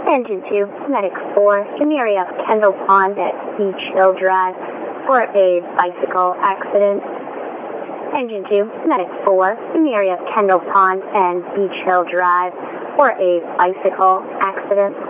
Engine 2, Medic 4, an area of Kendall Pond at Beach Hill Drive for a bicycle accident. Engine 2, Medic 4, an area of Kendall Pond and Beach Hill Drive for a bicycle accident.